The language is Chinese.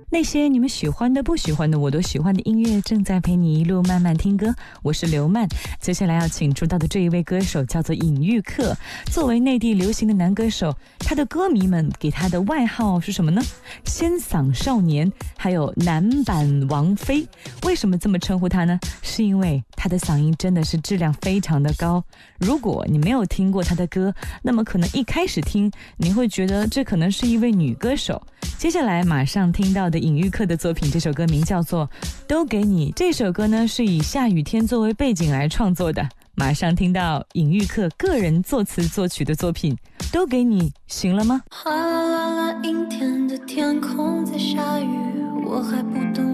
那些你们喜欢的不喜欢的我都喜欢的音乐，正在陪你一路慢慢听歌。我是刘曼，接下来要请出道的这一位歌手叫做尹玉克。作为内地流行的男歌手，他的歌迷们给他的外号是什么呢？仙嗓少年，还有男版王菲。为什么这么称呼他呢？是因为他的嗓音真的是质量非常的高。如果你没有听过他的歌，那么可能一开始听你会觉得这可能是一位女歌手。接下来马上听到的尹玉克的作品，这首歌名叫做《都给你》。这首歌呢是以下雨天作为背景来创作的。马上听到尹玉克个人作词作曲的作品《都给你》，行了吗？ 哗啦啦啦，阴天的天空在下雨，我还不懂